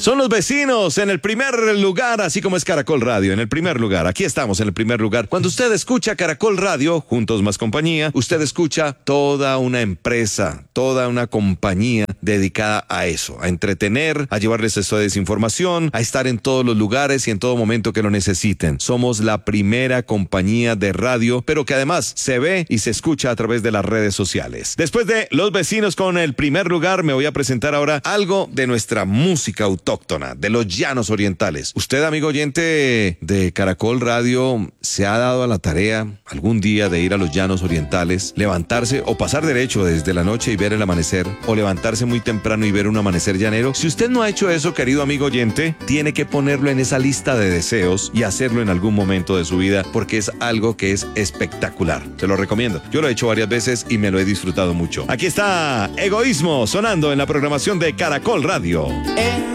Son los vecinos en el primer lugar, así como es Caracol Radio, en el primer lugar. Aquí estamos en el primer lugar. Cuando usted escucha Caracol Radio, Juntos Más Compañía, usted escucha toda una empresa, toda una compañía dedicada a eso, a entretener, a llevarles esta desinformación, a estar en todos los lugares y en todo momento que lo necesiten. Somos la primera compañía de radio, pero que además se ve y se escucha a través de las redes sociales. Después de los vecinos con el primer lugar, me voy a presentar ahora algo de nuestra música autóctona, de los llanos orientales. Usted, amigo oyente de Caracol Radio, se ha dado a la tarea algún día de ir a los llanos orientales, levantarse o pasar derecho desde la noche y ver el amanecer, o levantarse muy temprano y ver un amanecer llanero. Si usted no ha hecho eso, querido amigo oyente, tiene que ponerlo en esa lista de deseos y hacerlo en algún momento de su vida, porque es algo que es espectacular. Se lo recomiendo. Yo lo he hecho varias veces y me lo he disfrutado mucho. Aquí está Egoísmo sonando en la programación de Caracol Radio.